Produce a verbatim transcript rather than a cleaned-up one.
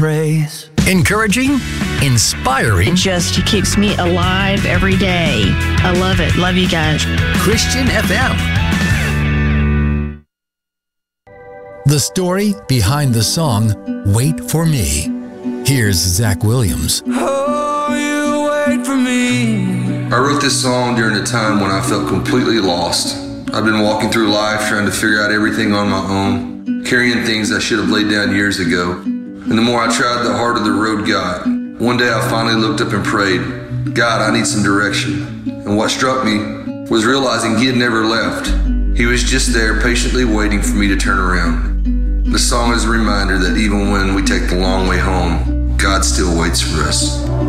praise. Encouraging, inspiring. It just keeps me alive every day. I love it. Love you guys. Christian F M. The story behind the song, Wait for Me. Here's Zach Williams. Oh, you wait for me. I wrote this song during a time when I felt completely lost. I've been walking through life trying to figure out everything on my own, carrying things I should have laid down years ago. And the more I tried, the harder the road got. One day I finally looked up and prayed, God, I need some direction. And what struck me was realizing he had never left. He was just there patiently waiting for me to turn around. The song is a reminder that even when we take the long way home, God still waits for us.